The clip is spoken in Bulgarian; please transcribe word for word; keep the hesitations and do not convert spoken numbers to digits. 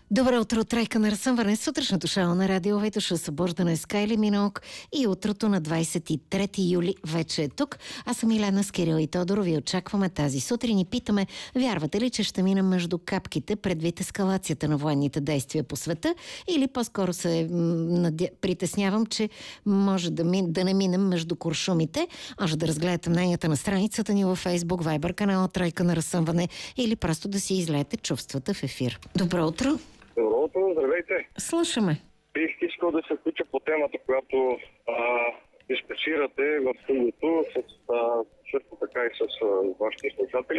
Добро утро, тройка на разсъмване. Сутрешното шоу на Радио Витоша, събуждане с Кайли Минок и утрото на двадесет и трети юли вече е тук. Аз съм Илена с Кирил и Тодор. Ви очакваме тази сутрин и питаме, вярвате ли, че ще минем между капките предвид ескалацията на военните действия по света, или по-скоро се надя... притеснявам, че може да, ми... да не минем между куршумите. Може да разгледате мненията на страницата ни във Фейсбук, Вайбър канала Тройка на разсъмване или просто да си излеете чувствата в ефир. Добро утро! Добро утро, здравейте! Слушаме. Бих искал да се включа по темата, която а, дискусирате в студиото, с, а, също така и с а, вашите слушатели.